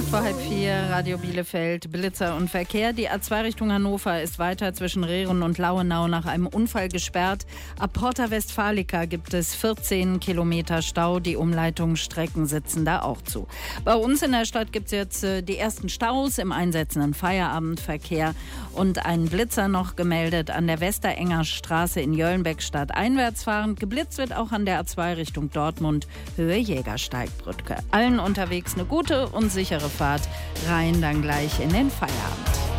3:08, Radio Bielefeld, Blitzer und Verkehr. Die A2 Richtung Hannover ist weiter zwischen Rehren und Lauenau nach einem Unfall gesperrt. Ab Porta Westfalica gibt es 14 Kilometer Stau. Die Umleitungsstrecken sitzen da auch zu. Bei uns in der Stadt gibt es jetzt die ersten Staus im einsetzenden Feierabendverkehr und einen Blitzer noch gemeldet an der Westerenger Straße in Jöllenbeck stadteinwärts fahrend. Geblitzt wird auch an der A2 Richtung Dortmund, Höhe Jägersteigbrücke. Allen unterwegs eine gute und sichere Fahrt rein dann gleich in den Feierabend.